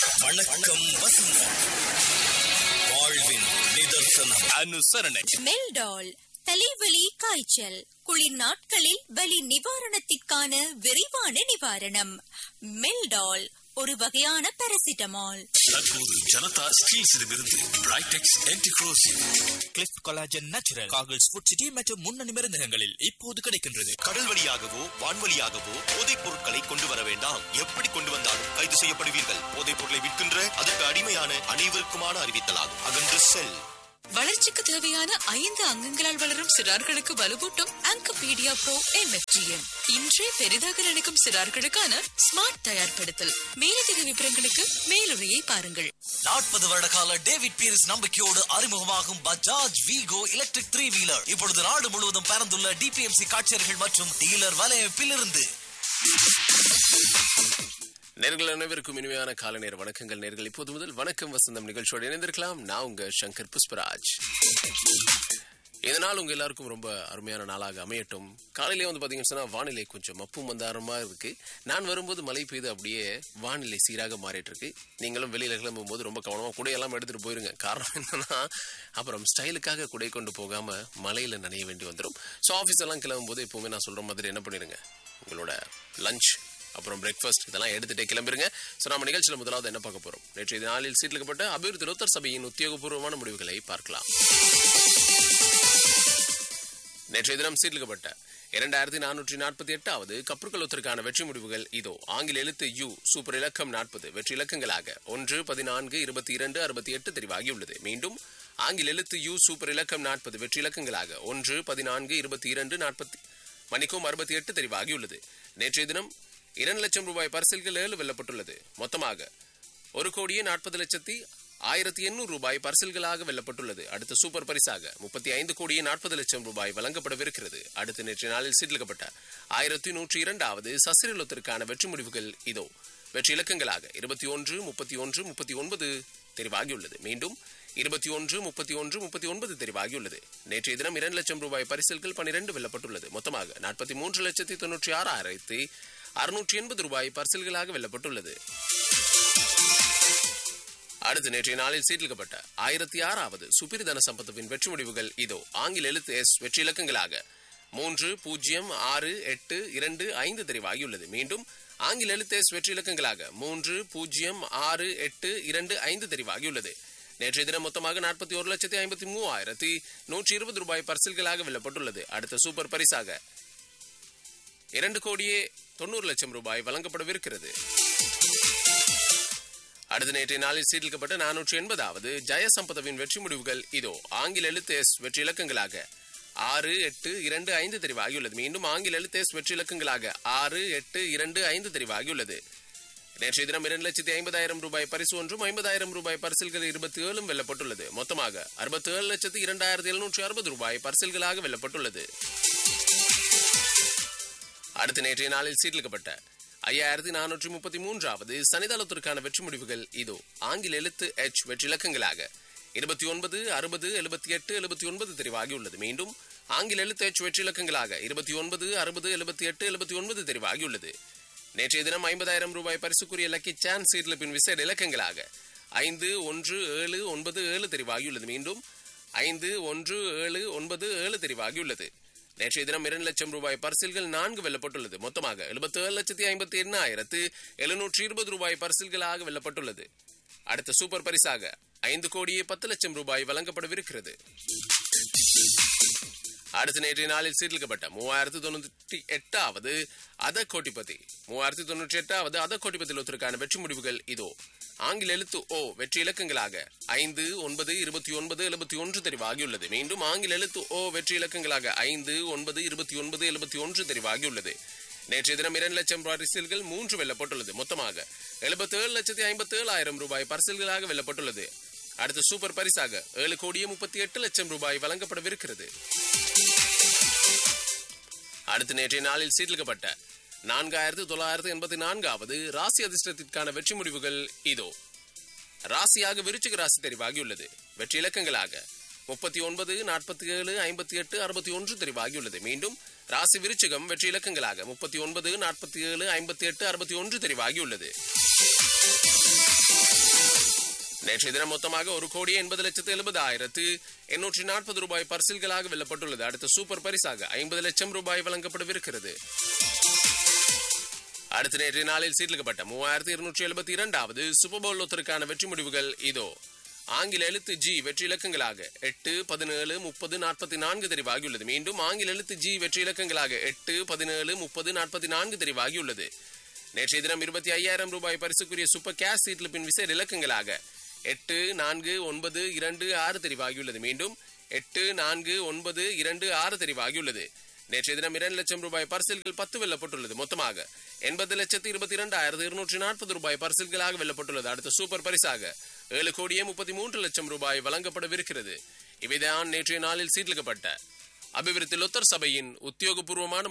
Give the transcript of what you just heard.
வணக்கம் வசந்தம். வாழ்வின் நிதர்சனம். அனுசரணை. மெல்டால் தலைவலி காய்ச்சல் குளிர் நாட்களில் வலி நிவாரணத்திற்கான விரைவான நிவாரணம். மெல்டால் ஒரு வகையான பாராசிட்டமால். தற்போது Janata ஸ்டீல்ஸிடமிருந்து பிரைடெக்ஸ் anticorrosive கிளிஃப்ட் collagen natural காகிள்ஸ் food city மற்றும் முன்னணி மருந்தகங்களில் இப்போது கிடைக்கின்றது. கடல் வழியாகவோ வான்வழியாகவோ போதைப் பொருட்களை கொண்டு வர வேண்டாம். எப்படி கொண்டு வந்தாலும் கைது செய்யப்படுவீர்கள். போதைப் பொருளை விற்கின்ற அதற்கு அடிமையான அனைவருக்குமான அறிவித்தலாகும். அகன்று செல். வளர்ச்சிக்கு தேவையான 5 அங்கங்களால் வளரும் சிறார்களுக்கு வலுவூட்டும் ஆங்கபீடியா ப்ரோ MFGM. இன்றே பெரிதாக நினைக்கும் சிறார்களுக்கான ஸ்மார்ட் தயார்படுத்தல். மேலதிக விவரங்களுக்கு மேலுரையை பாருங்கள். 40 வருட கால டேவிட் பீரிஸ் நம்பிக்கையோடு அறிமுகமாகும் பஜாஜ் வீகோ எலக்ட்ரிக் 3 வீலர் இப்பொழுது நாடு முழுவதும் பறந்துள்ள DPMC காட்சியர்கள் மற்றும் டீலர் வலையமைப்பில் இருந்து. நேர்கள் அனைவருக்கும் இனிமையான காலை நேர வணக்கங்கள். நேர்கள் இப்போது முதல் வணக்கம் வசந்தம் நிகழ்ச்சியோடு இணைந்திருக்கலாம். நான் உங்க சங்கர் புஷ்பராஜ். இதனால் உங்க எல்லாருக்கும் ரொம்ப அருமையான நாளாக அமையட்டும். காலையிலே பாத்தீங்கன்னு சொன்னா வானிலை கொஞ்சம் மப்பு மந்தாரமா இருக்கு. நான் வரும்போது மழை பெய்து அப்படியே வானிலை சீராக மாறிட்டு இருக்கு. நீங்களும் வெளியில கிளம்பும் போது ரொம்ப கவனமா குடையெல்லாம் எடுத்துட்டு போயிருங்க. காரணம் என்னன்னா அப்புறம் ஸ்டைலுக்காக குடை கொண்டு போகாம மழையில நனைய வேண்டி வந்துடும். ஸோ ஆஃபீஸ் எல்லாம் கிளம்பும் போது எப்பவுமே நான் சொல்ற மாதிரி என்ன பண்ணிடுங்க, உங்களோட லஞ்ச் அப்புறம் பிரேக்ஃபாஸ்ட் இதெல்லாம் எடுத்துட்டே கிளம்பிருங்க. ஸோ நம்ம நிகழ்ச்சியில் முதலாவது என்ன பார்க்க போறோம், நேற்றைய நாளில் சீர்லிக்கப்பட்ட அபிவிருத்தி லோத்தர் சபையின் உத்தியோகபூர்வமான முடிவுகளை பார்க்கலாம். நேற்றைய தினம் சீர்லிக்கப்பட்ட 2448வது கப்ருக்கலோத்திற்கான வெற்றி முடிவுகள் இதோ. ஆங்கில எழுத்து U சூப்பர் இலக்கம் 40 வெற்றி இலக்கங்களாக 1, 14, 22, 68 தெரிவாகியுள்ளது. மீண்டும் ஆங்கில எழுத்து U சூப்பர் இலக்கம் 40 வெற்றி இலக்கங்களாக 1, 14, 22, 68 தெரிவாகியுள்ளது. நேற்றைய தினம் 2 லட்சம் ரூபாய் பரிசில்கள் 7 வெல்லப்பட்டுள்ளது. மொத்தமாக 1,40,18,800 ரூபாய் பரிசில்களாக வெல்லப்பட்டுள்ளது. அடுத்த சூப்பர் பரிசாக 35,40,00,000 ரூபாய் வழங்கப்படவிருக்கிறது. அடுத்த நேற்றைய நாளில் சீர்லிக்கப்பட்ட 1102வது சசிரலோத்திற்கான வெற்றி முடிவுகள் இதோ. வெற்றி இலக்கங்களாக 21, 31, 39 தெரிவாகியுள்ளது. மீண்டும் 21, 31, 39 தெரிவாகியுள்ளது. நேற்றைய தினம் 2 லட்சம் ரூபாய் பரிசில்கள் 12 வெல்லப்பட்டுள்ளது. மொத்தமாக 43,96,680 ரூபாய் பரிசில்களாக வெல்லப்பட்டுள்ளது. அடுத்து நேற்றைய நாளில் சீர்லிக்கப்பட்ட 1006வது சுப்பிரிதன சம்பத்துவின் வெற்றி முடிவுகள் இதோ. ஆங்கில எழுத்து S வெற்றி இலக்கங்களாக 3, 0, 6, 8, 2, 5 தெரிவாகியுள்ளது. மீண்டும் ஆங்கில எழுத்து S வெற்றி இலக்கங்களாக 3, 0, 6, 8, 2, 5 தெரிவாகியுள்ளது. நேற்றைய தினம் மொத்தமாக 41,53,120 ரூபாய் பரிசில்களாக வெல்லப்பட்டுள்ளது. அடுத்த சூப்பர் பரிசாக 2,90,00,000 ரூபாய் வழங்கப்படவிருக்கிறது. அடுத்த நேற்றைய நாளில் சீர்லிக்கப்பட்ட 480வது ஜெயசம்பதவின் வெற்றி முடிவுகள் இதோ. ஆங்கில எழுத்து S வெற்றி இலக்கங்களாக 6, 8, 2, 5 தெரிவாகியுள்ளது. மீண்டும் ஆங்கில எழுத்து S வெற்றி இலக்கங்களாக 6, 8, 2, 5 தெரிவாகியுள்ளது. நேற்றைய தினம் 2,50,000 ரூபாய் பரிசு ஒன்றும் 50,000 ரூபாய் பரிசில்கள் 27 வெல்லப்பட்டுள்ளது. மொத்தமாக 67,02,760 ரூபாய் பரிசில்களாக வெல்லப்பட்டுள்ளது. அடுத்த நேற்றைய நாளில் சீர்லிக்கப்பட்ட 5,433வது சனிதளத்திற்கான வெற்றி முடிவுகள் இதோ. ஆங்கில எழுத்து H வெற்றி இலக்கங்களாக 29, 60, 78, 79 தெரிவாகியுள்ளது. மீண்டும் ஆங்கில எழுத்து H வெற்றி இலக்கங்களாக 29, 60, 78, 79 தெரிவாகியுள்ளது. நேற்றைய தினம் 50,000 ரூபாய் பரிசுக்குரிய லக்கி சான்ஸ் சீர்லிப்பின் விசேட இலக்கங்களாக 5, 1, 7, 9, 7 தெரிவாகியுள்ளது. மீண்டும் 5, 1, 7, 9, 7 தெரிவாகியுள்ளது. நேற்றைய தினம் 2 லட்சம் ரூபாய் பரிசில்கள் 4 வெல்லப்பட்டுள்ளது. மொத்தமாக 77,58,720 ரூபாய் பரிசில்களாக வெல்லப்பட்டுள்ளது. அடுத்த சூப்பர் பரிசாக 5,10,00,000 ரூபாய் வழங்கப்படவிருக்கிறது. அடுத்த நேற்றைய நாளில் சீர்லிக்கப்பட்ட 3,098வது அத கோட்டிபதி லோத்திற்கான வெற்றி முடிவுகள் இதோ. ஆங்கில எழுத்து O வெற்றி இலக்கங்களாக 5, 9, 29, 71 தெரிவாகியுள்ளது. மீண்டும் ஆங்கில எழுத்து O வெற்றி இலக்கங்களாக 5, 9, 29, 71 தெரிவாகியுள்ளது. நேற்றைய தினம் 2 லட்சம் பரிசில்கள் 3 வெல்லப்பட்டுள்ளது. மொத்தமாக 77,57,000 ரூபாய் பரிசில்களாக வெல்லப்பட்டுள்ளது. அடுத்த சூப்பர் பரிசாக 7,38,00,000 ரூபாய் வழங்கப்படவிருக்கிறது. அடுத்த நேற்றைய நாளில் சீர்லிக்கப்பட்ட 4,984வது ராசி அதிர்ஷ்டத்திற்கான வெற்றி முடிவுகள் இதோ. ராசியாக விருச்சிக ராசி தெரிவாகியுள்ளது. வெற்றி இலக்கங்களாக 39, 47, 58, 61 தெரிவாகியுள்ளது. மீண்டும் ராசி விருச்சிகம் வெற்றி இலக்கங்களாக 39, 47, 58, 61 தெரிவாகியுள்ளது. நேற்றைய தினம் மொத்தமாக 1,80,70,840 ரூபாய் பரிசில்களாக வெல்லப்பட்டுள்ளது. அடுத்த சூப்பர் பரிசாக 50 லட்சம் ரூபாய் வழங்கப்படவிருக்கிறது. அடுத்த நேற்றைய நாளில் சீர்லிக்கப்பட்ட 3272வது சூப்பர் பவுல் லொத்தருக்கான வெற்றி முடிவுகள் இதோ. ஆங்கில எழுத்து ஜி வெற்றி இலக்கங்களாக 8, 17, 30, 44 தெரிவாகியுள்ளது. மீண்டும் ஆங்கில எழுத்து ஜி வெற்றி இலக்கங்களாக 8, 17, 30, 44 தெரிவாகியுள்ளது. நேற்றைய தினம் 25,000 ரூபாய் பரிசுக்குரிய சூப்பர் கேஷ் சீட்லிப்பின் விசேட இலக்கங்களாக 8, 4, 9, 2, 6 தெரிவாகியுள்ளது. மீண்டும் 8, 4, 9, 2, 6 தெரிவாகியுள்ளது. நேற்றைய தினம் 2 லட்சம் ரூபாய் பரிசில்கள் 10 வெல்லப்பட்டுள்ளது. மொத்தமாக 80,22,240 ரூபாய் பரிசில்களாக வெல்லப்பட்டுள்ளது. அடுத்த சூப்பர் பரிசாக 7,33 லட்சம் ரூபாய் வழங்கப்படவிருக்கிறது. இவைதான் நேற்றைய நாளில் சீட்லிக்கப்பட்ட அபிவிருத்தி லொத்தர் சபையின் உத்தியோகபூர்வமான